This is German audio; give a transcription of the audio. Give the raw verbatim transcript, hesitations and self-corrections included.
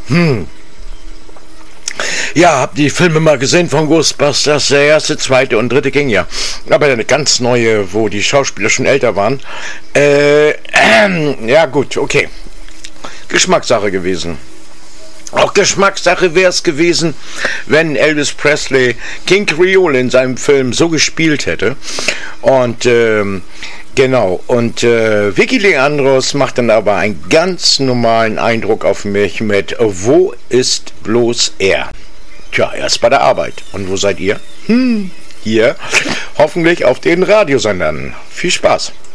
Hm. Ja, hab die Filme mal gesehen von Ghostbusters, der erste, zweite und dritte ging ja. Aber eine ganz neue, wo die Schauspieler schon älter waren. Äh, ähm, ja gut, okay. Geschmackssache gewesen. Auch Geschmackssache wäre es gewesen, wenn Elvis Presley King Creole in seinem Film so gespielt hätte. Und ähm, genau, und äh, Vicky Leandros macht dann aber einen ganz normalen Eindruck auf mich mit Wo ist bloß er? Tja, er ist bei der Arbeit. Und wo seid ihr? Hm, hier, hoffentlich auf den Radiosendern. Viel Spaß.